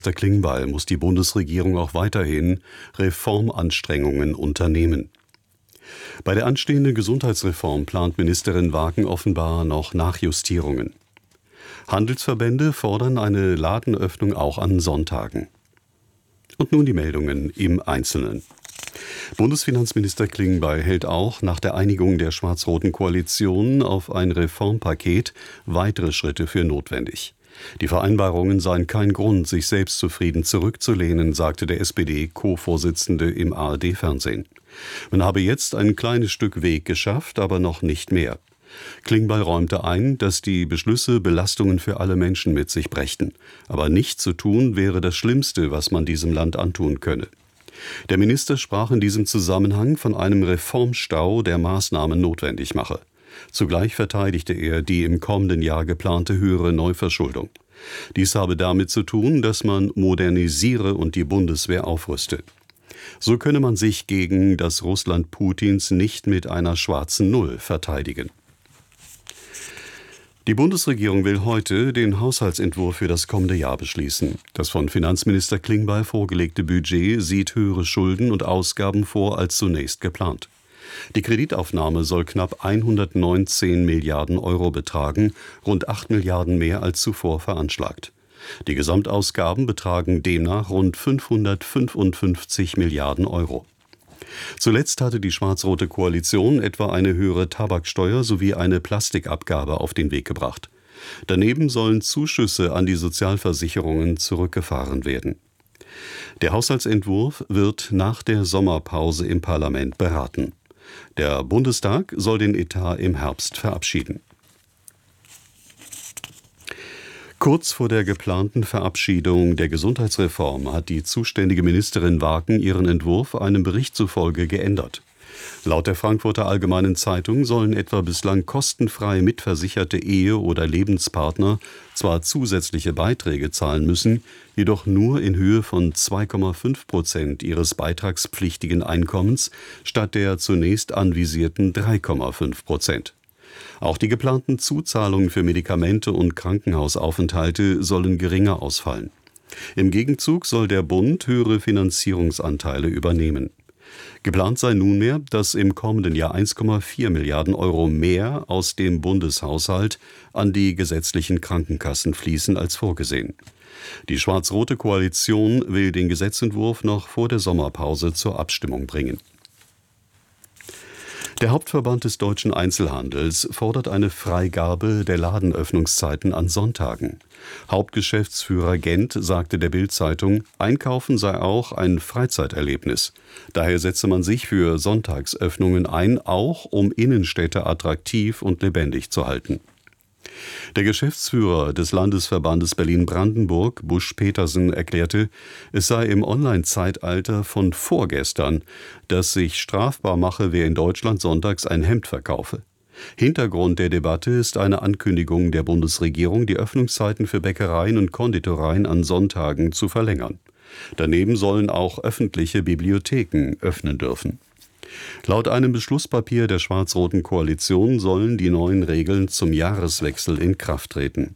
Der Klingbeil muss die Bundesregierung auch weiterhin Reformanstrengungen unternehmen. Bei der anstehenden Gesundheitsreform plant Ministerin Wagen offenbar noch Nachjustierungen. Handelsverbände fordern eine Ladenöffnung auch an Sonntagen. Und nun die Meldungen im Einzelnen. Bundesfinanzminister Klingbeil hält auch nach der Einigung der schwarz-roten Koalition auf ein Reformpaket weitere Schritte für notwendig. Die Vereinbarungen seien kein Grund, sich selbstzufrieden zurückzulehnen, sagte der SPD-Co-Vorsitzende im ARD-Fernsehen. Man habe jetzt ein kleines Stück Weg geschafft, aber noch nicht mehr. Klingbeil räumte ein, dass die Beschlüsse Belastungen für alle Menschen mit sich brächten. Aber nichts zu tun wäre das Schlimmste, was man diesem Land antun könne. Der Minister sprach in diesem Zusammenhang von einem Reformstau, der Maßnahmen notwendig mache. Zugleich verteidigte er die im kommenden Jahr geplante höhere Neuverschuldung. Dies habe damit zu tun, dass man modernisiere und die Bundeswehr aufrüste. So könne man sich gegen das Russland Putins nicht mit einer schwarzen Null verteidigen. Die Bundesregierung will heute den Haushaltsentwurf für das kommende Jahr beschließen. Das von Finanzminister Klingbeil vorgelegte Budget sieht höhere Schulden und Ausgaben vor als zunächst geplant. Die Kreditaufnahme soll knapp 119 Milliarden Euro betragen, rund 8 Milliarden mehr als zuvor veranschlagt. Die Gesamtausgaben betragen demnach rund 555 Milliarden Euro. Zuletzt hatte die schwarz-rote Koalition etwa eine höhere Tabaksteuer sowie eine Plastikabgabe auf den Weg gebracht. Daneben sollen Zuschüsse an die Sozialversicherungen zurückgefahren werden. Der Haushaltsentwurf wird nach der Sommerpause im Parlament beraten. Der Bundestag soll den Etat im Herbst verabschieden. Kurz vor der geplanten Verabschiedung der Gesundheitsreform hat die zuständige Ministerin Wagen ihren Entwurf einem Bericht zufolge geändert. Laut der Frankfurter Allgemeinen Zeitung sollen etwa bislang kostenfrei mitversicherte Ehe- oder Lebenspartner zwar zusätzliche Beiträge zahlen müssen, jedoch nur in Höhe von 2,5% ihres beitragspflichtigen Einkommens statt der zunächst anvisierten 3,5%. Auch die geplanten Zuzahlungen für Medikamente und Krankenhausaufenthalte sollen geringer ausfallen. Im Gegenzug soll der Bund höhere Finanzierungsanteile übernehmen. Geplant sei nunmehr, dass im kommenden Jahr 1,4 Milliarden Euro mehr aus dem Bundeshaushalt an die gesetzlichen Krankenkassen fließen als vorgesehen. Die schwarz-rote Koalition will den Gesetzentwurf noch vor der Sommerpause zur Abstimmung bringen. Der Hauptverband des deutschen Einzelhandels fordert eine Freigabe der Ladenöffnungszeiten an Sonntagen. Hauptgeschäftsführer Gent sagte der Bild-Zeitung, Einkaufen sei auch ein Freizeiterlebnis. Daher setze man sich für Sonntagsöffnungen ein, auch um Innenstädte attraktiv und lebendig zu halten. Der Geschäftsführer des Landesverbandes Berlin-Brandenburg, Busch-Petersen, erklärte, es sei im Online-Zeitalter von vorgestern, dass sich strafbar mache, wer in Deutschland sonntags ein Hemd verkaufe. Hintergrund der Debatte ist eine Ankündigung der Bundesregierung, die Öffnungszeiten für Bäckereien und Konditoreien an Sonntagen zu verlängern. Daneben sollen auch öffentliche Bibliotheken öffnen dürfen. Laut einem Beschlusspapier der schwarz-roten Koalition sollen die neuen Regeln zum Jahreswechsel in Kraft treten.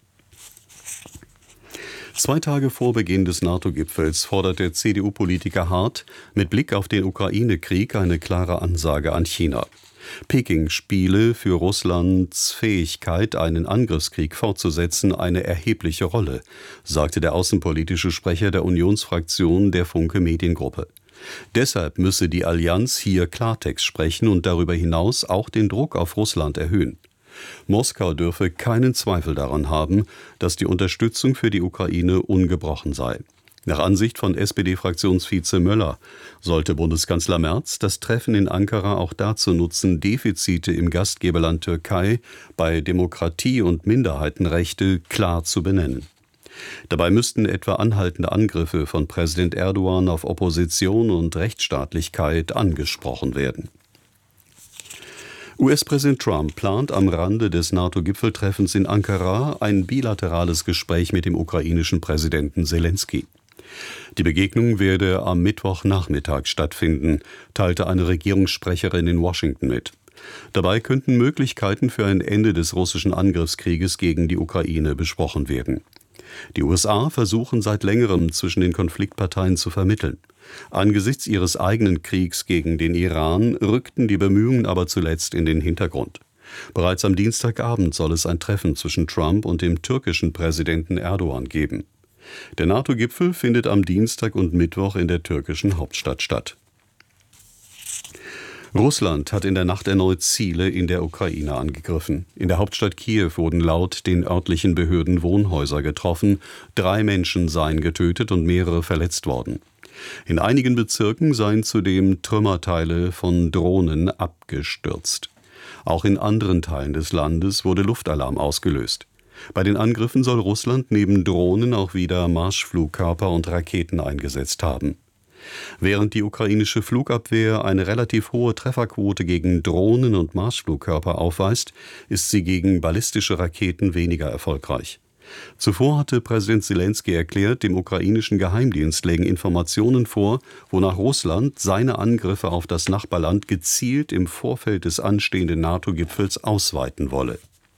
2 Tage vor Beginn des NATO-Gipfels fordert der CDU-Politiker Hart mit Blick auf den Ukraine-Krieg eine klare Ansage an China. Peking spiele für Russlands Fähigkeit, einen Angriffskrieg fortzusetzen, eine erhebliche Rolle, sagte der außenpolitische Sprecher der Unionsfraktion der Funke Mediengruppe. Deshalb müsse die Allianz hier Klartext sprechen und darüber hinaus auch den Druck auf Russland erhöhen. Moskau dürfe keinen Zweifel daran haben, dass die Unterstützung für die Ukraine ungebrochen sei. Nach Ansicht von SPD-Fraktionsvize Möller sollte Bundeskanzler Merz das Treffen in Ankara auch dazu nutzen, Defizite im Gastgeberland Türkei bei Demokratie und Minderheitenrechte klar zu benennen. Dabei müssten etwa anhaltende Angriffe von Präsident Erdogan auf Opposition und Rechtsstaatlichkeit angesprochen werden. US-Präsident Trump plant am Rande des NATO-Gipfeltreffens in Ankara ein bilaterales Gespräch mit dem ukrainischen Präsidenten Selenskyj. Die Begegnung werde am Mittwochnachmittag stattfinden, teilte eine Regierungssprecherin in Washington mit. Dabei könnten Möglichkeiten für ein Ende des russischen Angriffskrieges gegen die Ukraine besprochen werden. Die USA versuchen seit längerem zwischen den Konfliktparteien zu vermitteln. Angesichts ihres eigenen Kriegs gegen den Iran rückten die Bemühungen aber zuletzt in den Hintergrund. Bereits am Dienstagabend soll es ein Treffen zwischen Trump und dem türkischen Präsidenten Erdogan geben. Der NATO-Gipfel findet am Dienstag und Mittwoch in der türkischen Hauptstadt statt. Russland hat in der Nacht erneut Ziele in der Ukraine angegriffen. In der Hauptstadt Kiew wurden laut den örtlichen Behörden Wohnhäuser getroffen. 3 Menschen seien getötet und mehrere verletzt worden. In einigen Bezirken seien zudem Trümmerteile von Drohnen abgestürzt. Auch in anderen Teilen des Landes wurde Luftalarm ausgelöst. Bei den Angriffen soll Russland neben Drohnen auch wieder Marschflugkörper und Raketen eingesetzt haben. Während die ukrainische Flugabwehr eine relativ hohe Trefferquote gegen Drohnen und Marschflugkörper aufweist, ist sie gegen ballistische Raketen weniger erfolgreich. Zuvor hatte Präsident Selenskyj erklärt, dem ukrainischen Geheimdienst lägen Informationen vor, wonach Russland seine Angriffe auf das Nachbarland gezielt im Vorfeld des anstehenden NATO-Gipfels ausweiten wolle.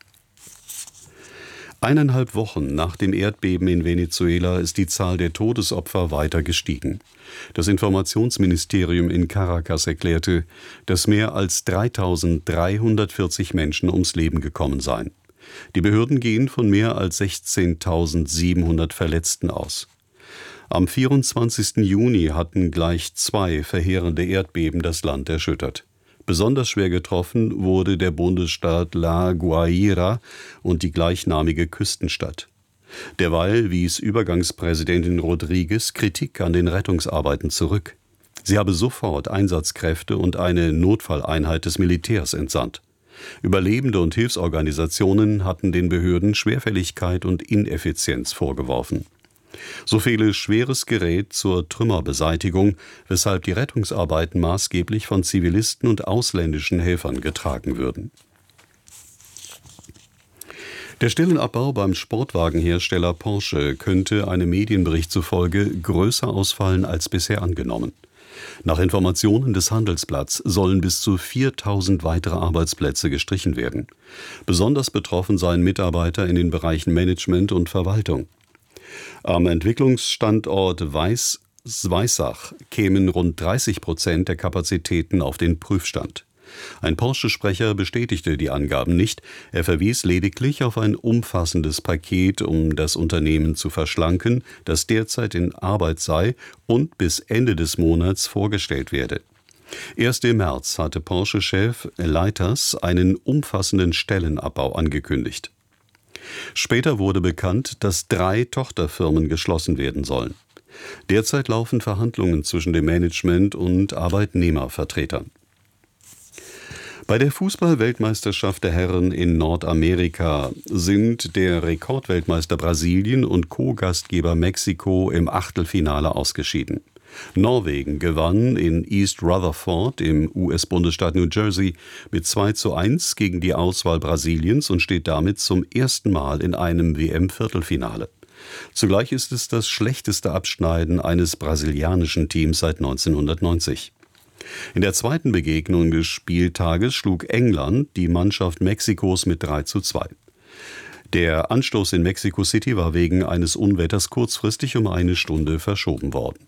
1,5 Wochen nach dem Erdbeben in Venezuela ist die Zahl der Todesopfer weiter gestiegen. Das Informationsministerium in Caracas erklärte, dass mehr als 3.340 Menschen ums Leben gekommen seien. Die Behörden gehen von mehr als 16.700 Verletzten aus. Am 24. Juni hatten gleich 2 verheerende Erdbeben das Land erschüttert. Besonders schwer getroffen wurde der Bundesstaat La Guaira und die gleichnamige Küstenstadt. Derweil wies Übergangspräsidentin Rodriguez Kritik an den Rettungsarbeiten zurück. Sie habe sofort Einsatzkräfte und eine Notfalleinheit des Militärs entsandt. Überlebende und Hilfsorganisationen hatten den Behörden Schwerfälligkeit und Ineffizienz vorgeworfen. So fehle schweres Gerät zur Trümmerbeseitigung, weshalb die Rettungsarbeiten maßgeblich von Zivilisten und ausländischen Helfern getragen würden. Der Stellenabbau beim Sportwagenhersteller Porsche könnte einem Medienbericht zufolge größer ausfallen als bisher angenommen. Nach Informationen des Handelsblatts sollen bis zu 4.000 weitere Arbeitsplätze gestrichen werden. Besonders betroffen seien Mitarbeiter in den Bereichen Management und Verwaltung. Am Entwicklungsstandort Weissach kämen rund 30% der Kapazitäten auf den Prüfstand. Ein Porsche-Sprecher bestätigte die Angaben nicht, er verwies lediglich auf ein umfassendes Paket, um das Unternehmen zu verschlanken, das derzeit in Arbeit sei und bis Ende des Monats vorgestellt werde. Erst im März hatte Porsche-Chef Leiters einen umfassenden Stellenabbau angekündigt. Später wurde bekannt, dass 3 Tochterfirmen geschlossen werden sollen. Derzeit laufen Verhandlungen zwischen dem Management und Arbeitnehmervertretern. Bei der Fußball-Weltmeisterschaft der Herren in Nordamerika sind der Rekordweltmeister Brasilien und Co-Gastgeber Mexiko im Achtelfinale ausgeschieden. Norwegen gewann in East Rutherford im US-Bundesstaat New Jersey mit 2:1 gegen die Auswahl Brasiliens und steht damit zum ersten Mal in einem WM-Viertelfinale. Zugleich ist es das schlechteste Abschneiden eines brasilianischen Teams seit 1990. In der zweiten Begegnung des Spieltages schlug England die Mannschaft Mexikos mit 3:2. Der Anstoß in Mexico City war wegen eines Unwetters kurzfristig um 1 Stunde verschoben worden.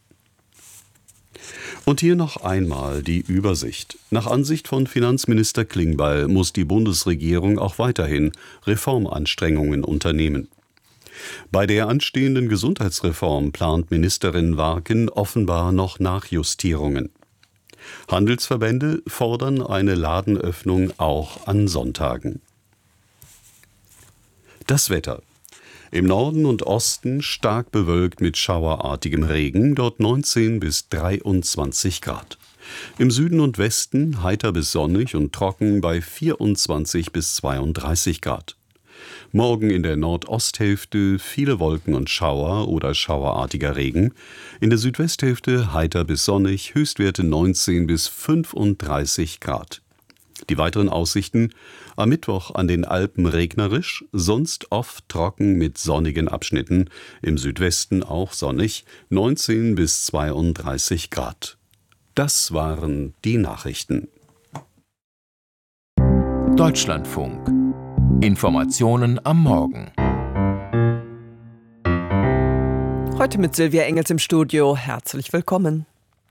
Und hier noch einmal die Übersicht. Nach Ansicht von Finanzminister Klingbeil muss die Bundesregierung auch weiterhin Reformanstrengungen unternehmen. Bei der anstehenden Gesundheitsreform plant Ministerin Warken offenbar noch Nachjustierungen. Handelsverbände fordern eine Ladenöffnung auch an Sonntagen. Das Wetter. Im Norden und Osten stark bewölkt mit schauerartigem Regen, dort 19 bis 23 Grad. Im Süden und Westen heiter bis sonnig und trocken bei 24 bis 32 Grad. Morgen in der Nordosthälfte viele Wolken und Schauer oder schauerartiger Regen. In der Südwesthälfte heiter bis sonnig, Höchstwerte 19 bis 35 Grad. Die weiteren Aussichten: am Mittwoch an den Alpen regnerisch, sonst oft trocken mit sonnigen Abschnitten, im Südwesten auch sonnig, 19 bis 32 Grad. Das waren die Nachrichten. Deutschlandfunk. Informationen am Morgen. Heute mit Silvia Engels im Studio. Herzlich willkommen.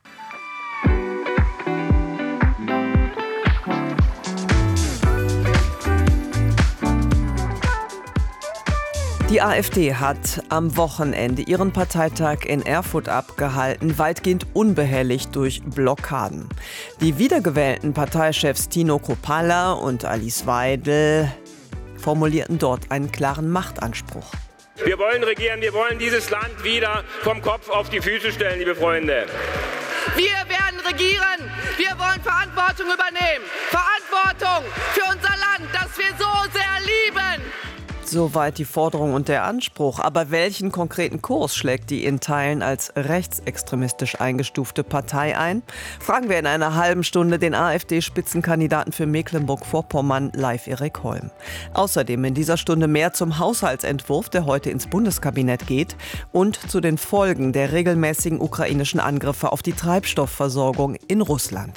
Die AfD hat am Wochenende ihren Parteitag in Erfurt abgehalten, weitgehend unbehelligt durch Blockaden. Die wiedergewählten Parteichefs Tino Kruppalla und Alice Weidel formulierten dort einen klaren Machtanspruch. Wir wollen regieren, wir wollen dieses Land wieder vom Kopf auf die Füße stellen, liebe Freunde. Wir werden regieren, wir wollen Verantwortung übernehmen. Verantwortung für unser Land, das wir so sehr lieben. Soweit die Forderung und der Anspruch. Aber welchen konkreten Kurs schlägt die in Teilen als rechtsextremistisch eingestufte Partei ein? Fragen wir in einer halben Stunde den AfD-Spitzenkandidaten für Mecklenburg-Vorpommern, Leif Erik Holm. Außerdem in dieser Stunde mehr zum Haushaltsentwurf, der heute ins Bundeskabinett geht, und zu den Folgen der regelmäßigen ukrainischen Angriffe auf die Treibstoffversorgung in Russland.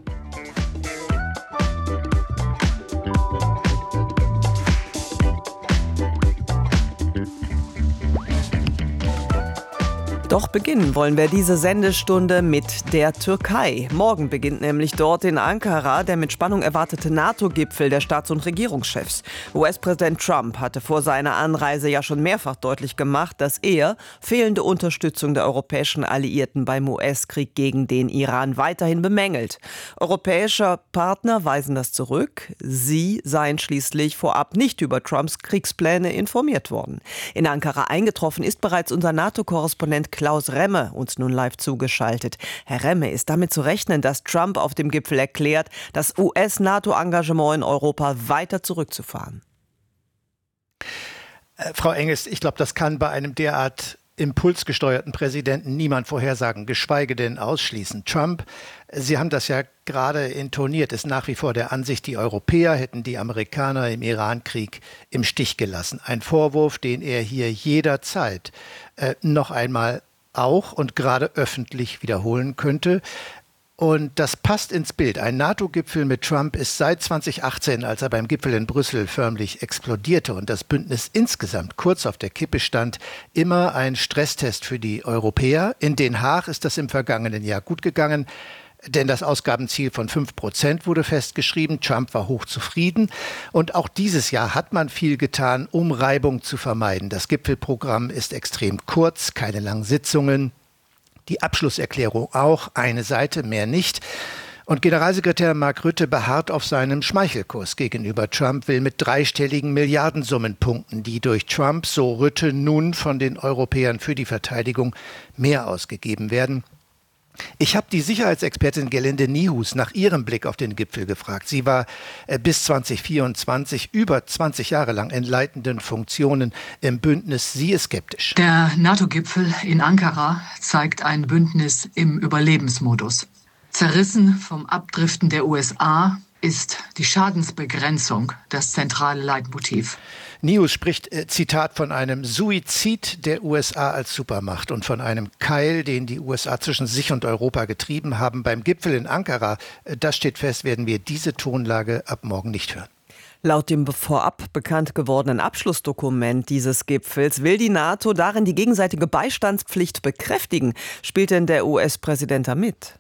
Doch beginnen wollen wir diese Sendestunde mit der Türkei. Morgen beginnt nämlich dort in Ankara der mit Spannung erwartete NATO-Gipfel der Staats- und Regierungschefs. US-Präsident Trump hatte vor seiner Anreise ja schon mehrfach deutlich gemacht, dass er fehlende Unterstützung der europäischen Alliierten beim US-Krieg gegen den Iran weiterhin bemängelt. Europäische Partner weisen das zurück. Sie seien schließlich vorab nicht über Trumps Kriegspläne informiert worden. In Ankara eingetroffen ist bereits unser NATO-Korrespondent Klaus Remme, uns nun live zugeschaltet. Herr Remme, ist damit zu rechnen, dass Trump auf dem Gipfel erklärt, das US-NATO-Engagement in Europa weiter zurückzufahren? Frau Engels, ich glaube, das kann bei einem derart impulsgesteuerten Präsidenten niemand vorhersagen, geschweige denn ausschließen. Trump, Sie haben das ja gerade intoniert, ist nach wie vor der Ansicht, die Europäer hätten die Amerikaner im Iran-Krieg im Stich gelassen. Ein Vorwurf, den er hier jederzeit noch einmal auch und gerade öffentlich wiederholen könnte. Und das passt ins Bild. Ein NATO-Gipfel mit Trump ist seit 2018, als er beim Gipfel in Brüssel förmlich explodierte und das Bündnis insgesamt kurz auf der Kippe stand, immer ein Stresstest für die Europäer. In Den Haag ist das im vergangenen Jahr gut gegangen, denn das Ausgabenziel von 5% wurde festgeschrieben. Trump war hochzufrieden. Und auch dieses Jahr hat man viel getan, um Reibung zu vermeiden. Das Gipfelprogramm ist extrem kurz, keine langen Sitzungen. Die Abschlusserklärung auch, eine Seite, mehr nicht. Und Generalsekretär Mark Rutte beharrt auf seinem Schmeichelkurs gegenüber Trump, will mit dreistelligen Milliardensummen punkten, die durch Trump, so Rutte, nun von den Europäern für die Verteidigung mehr ausgegeben werden. Ich habe die Sicherheitsexpertin Gerlinde Niehus nach ihrem Blick auf den Gipfel gefragt. Sie war bis 2024 über 20 Jahre lang in leitenden Funktionen im Bündnis. Sie ist skeptisch. Der NATO-Gipfel in Ankara zeigt ein Bündnis im Überlebensmodus. Zerrissen vom Abdriften der USA ist die Schadensbegrenzung das zentrale Leitmotiv. Niehus spricht, Zitat, von einem Suizid der USA als Supermacht und von einem Keil, den die USA zwischen sich und Europa getrieben haben. Beim Gipfel in Ankara, das steht fest, werden wir diese Tonlage ab morgen nicht hören. Laut dem vorab bekannt gewordenen Abschlussdokument dieses Gipfels will die NATO darin die gegenseitige Beistandspflicht bekräftigen. Spielt denn der US-Präsident da mit?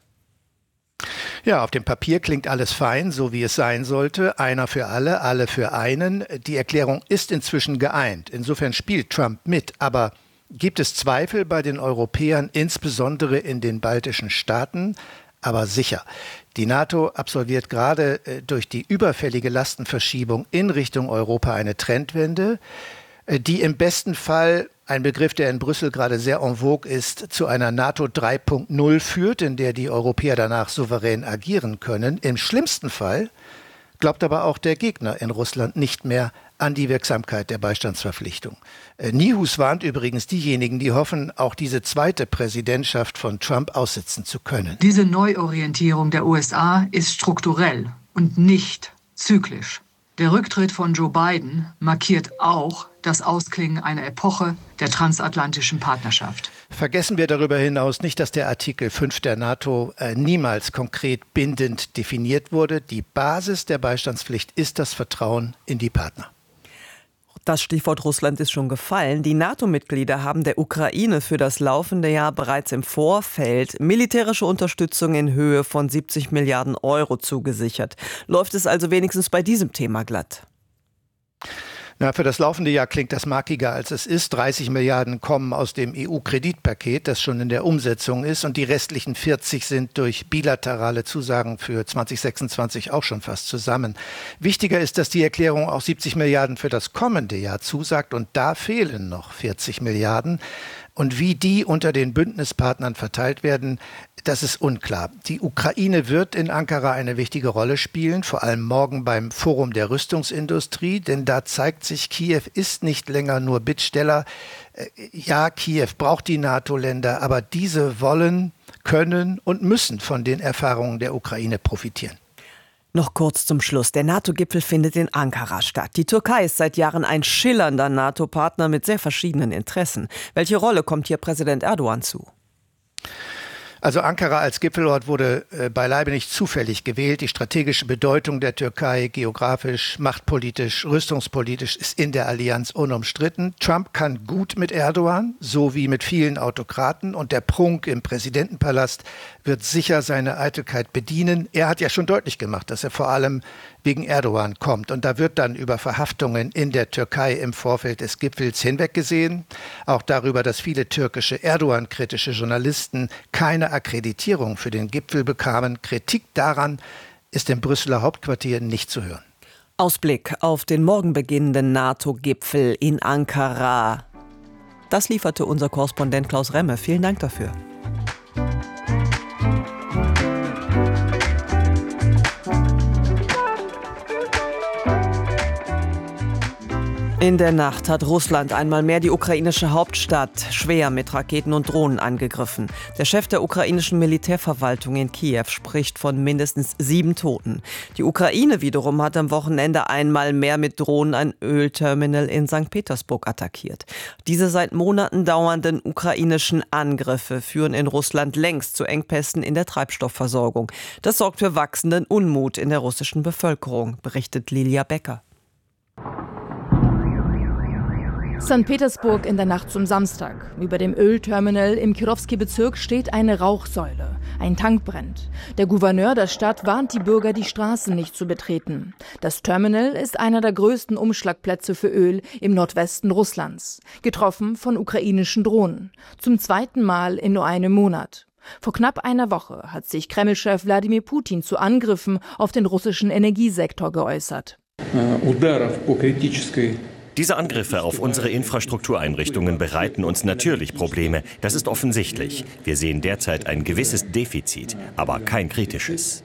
Ja, auf dem Papier klingt alles fein, so wie es sein sollte. Einer für alle für einen. Die Erklärung ist inzwischen geeint. Insofern spielt Trump mit. Aber gibt es Zweifel bei den Europäern, insbesondere in den baltischen Staaten? Aber sicher. Die NATO absolviert gerade durch die überfällige Lastenverschiebung in Richtung Europa eine Trendwende, die im besten Fall, ein Begriff, der in Brüssel gerade sehr en vogue ist, zu einer NATO 3.0 führt, in der die Europäer danach souverän agieren können. Im schlimmsten Fall glaubt aber auch der Gegner in Russland nicht mehr an die Wirksamkeit der Beistandsverpflichtung. Niehus warnt übrigens diejenigen, die hoffen, auch diese zweite Präsidentschaft von Trump aussitzen zu können. Diese Neuorientierung der USA ist strukturell und nicht zyklisch. Der Rücktritt von Joe Biden markiert auch das Ausklingen einer Epoche der transatlantischen Partnerschaft. Vergessen wir darüber hinaus nicht, dass der Artikel 5 der NATO niemals konkret bindend definiert wurde. Die Basis der Beistandspflicht ist das Vertrauen in die Partner. Das Stichwort Russland ist schon gefallen. Die NATO-Mitglieder haben der Ukraine für das laufende Jahr bereits im Vorfeld militärische Unterstützung in Höhe von 70 Milliarden Euro zugesichert. Läuft es also wenigstens bei diesem Thema glatt? Na, für das laufende Jahr klingt das markiger, als es ist. 30 Milliarden kommen aus dem EU-Kreditpaket, das schon in der Umsetzung ist. Und die restlichen 40 sind durch bilaterale Zusagen für 2026 auch schon fast zusammen. Wichtiger ist, dass die Erklärung auch 70 Milliarden für das kommende Jahr zusagt. Und da fehlen noch 40 Milliarden. Und wie die unter den Bündnispartnern verteilt werden, das ist unklar. Die Ukraine wird in Ankara eine wichtige Rolle spielen, vor allem morgen beim Forum der Rüstungsindustrie, denn da zeigt sich, Kiew ist nicht länger nur Bittsteller. Ja, Kiew braucht die NATO-Länder, aber diese wollen, können und müssen von den Erfahrungen der Ukraine profitieren. Noch kurz zum Schluss. Der NATO-Gipfel findet in Ankara statt. Die Türkei ist seit Jahren ein schillernder NATO-Partner mit sehr verschiedenen Interessen. Welche Rolle kommt hier Präsident Erdogan zu? Also Ankara als Gipfelort wurde beileibe nicht zufällig gewählt. Die strategische Bedeutung der Türkei, geografisch, machtpolitisch, rüstungspolitisch, ist in der Allianz unumstritten. Trump kann gut mit Erdogan, so wie mit vielen Autokraten. Und der Prunk im Präsidentenpalast wird sicher seine Eitelkeit bedienen. Er hat ja schon deutlich gemacht, dass er vor allem wegen Erdogan kommt. Und da wird dann über Verhaftungen in der Türkei im Vorfeld des Gipfels hinweggesehen. Auch darüber, dass viele türkische Erdogan-kritische Journalisten keine Akkreditierung für den Gipfel bekamen. Kritik daran ist im Brüsseler Hauptquartier nicht zu hören. Ausblick auf den morgen beginnenden NATO-Gipfel in Ankara. Das lieferte unser Korrespondent Klaus Remme. Vielen Dank dafür. In der Nacht hat Russland einmal mehr die ukrainische Hauptstadt schwer mit Raketen und Drohnen angegriffen. Der Chef der ukrainischen Militärverwaltung in Kiew spricht von mindestens 7 Toten. Die Ukraine wiederum hat am Wochenende einmal mehr mit Drohnen ein Ölterminal in St. Petersburg attackiert. Diese seit Monaten dauernden ukrainischen Angriffe führen in Russland längst zu Engpässen in der Treibstoffversorgung. Das sorgt für wachsenden Unmut in der russischen Bevölkerung, berichtet Lilia Becker. St. Petersburg in der Nacht zum Samstag. Über dem Ölterminal im Kirovsky-Bezirk steht eine Rauchsäule. Ein Tank brennt. Der Gouverneur der Stadt warnt die Bürger, die Straßen nicht zu betreten. Das Terminal ist einer der größten Umschlagplätze für Öl im Nordwesten Russlands. Getroffen von ukrainischen Drohnen. Zum 2. Mal in nur einem Monat. Vor knapp einer Woche hat sich Kreml-Chef Wladimir Putin zu Angriffen auf den russischen Energiesektor geäußert. Diese Angriffe auf unsere Infrastruktureinrichtungen bereiten uns natürlich Probleme. Das ist offensichtlich. Wir sehen derzeit ein gewisses Defizit, aber kein kritisches.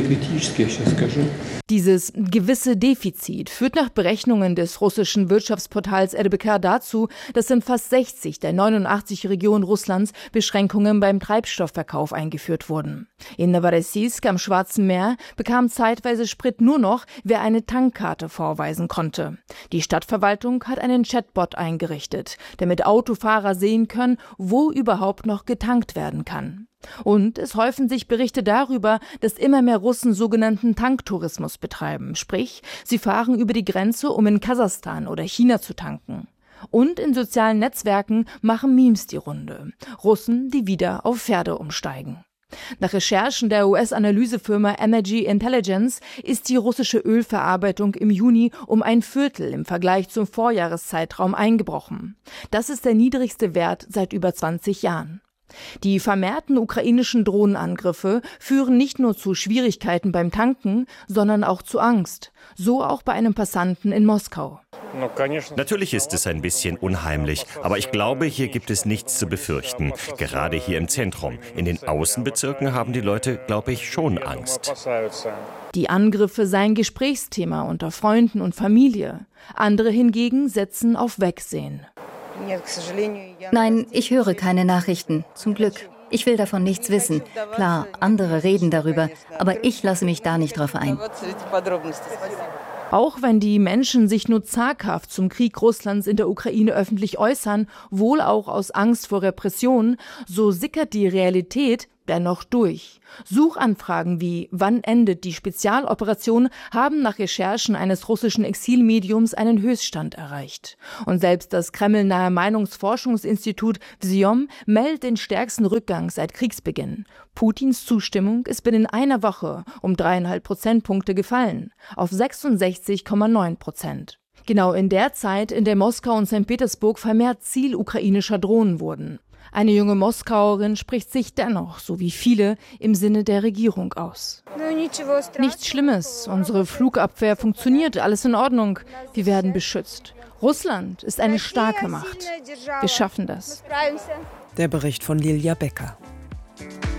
Dieses gewisse Defizit führt nach Berechnungen des russischen Wirtschaftsportals RBK dazu, dass in fast 60 der 89 Regionen Russlands Beschränkungen beim Treibstoffverkauf eingeführt wurden. In Novorossiysk am Schwarzen Meer bekam zeitweise Sprit nur noch, wer eine Tankkarte vorweisen konnte. Die Stadtverwaltung hat einen Chatbot eingerichtet, der mit Autofahrer sehen kann, wo überhaupt noch getankt werden kann. Und es häufen sich Berichte darüber, dass immer mehr Russen sogenannten Tanktourismus betreiben. Sprich, sie fahren über die Grenze, um in Kasachstan oder China zu tanken. Und in sozialen Netzwerken machen Memes die Runde. Russen, die wieder auf Pferde umsteigen. Nach Recherchen der US-Analysefirma Energy Intelligence ist die russische Ölverarbeitung im Juni um 1/4 im Vergleich zum Vorjahreszeitraum eingebrochen. Das ist der niedrigste Wert seit über 20 Jahren. Die vermehrten ukrainischen Drohnenangriffe führen nicht nur zu Schwierigkeiten beim Tanken, sondern auch zu Angst. So auch bei einem Passanten in Moskau. Natürlich ist es ein bisschen unheimlich, aber ich glaube, hier gibt es nichts zu befürchten. Gerade hier im Zentrum. In den Außenbezirken haben die Leute, glaube ich, schon Angst. Die Angriffe seien Gesprächsthema unter Freunden und Familie. Andere hingegen setzen auf Wegsehen. Nein, ich höre keine Nachrichten, zum Glück. Ich will davon nichts wissen. Klar, andere reden darüber, aber ich lasse mich da nicht drauf ein. Auch wenn die Menschen sich nur zaghaft zum Krieg Russlands in der Ukraine öffentlich äußern, wohl auch aus Angst vor Repression, so sickert die Realität dennoch durch. Suchanfragen wie „Wann endet die Spezialoperation?" haben nach Recherchen eines russischen Exilmediums einen Höchststand erreicht. Und selbst das kremlnahe Meinungsforschungsinstitut Vziom meldet den stärksten Rückgang seit Kriegsbeginn. Putins Zustimmung ist binnen einer Woche um 3,5 Prozentpunkte gefallen, auf 66,9%. Genau in der Zeit, in der Moskau und St. Petersburg vermehrt Ziel ukrainischer Drohnen wurden. Eine junge Moskauerin spricht sich dennoch, so wie viele, im Sinne der Regierung aus. Nichts Schlimmes, unsere Flugabwehr funktioniert, alles in Ordnung, wir werden beschützt. Russland ist eine starke Macht. Wir schaffen das. Der Bericht von Lilia Becker.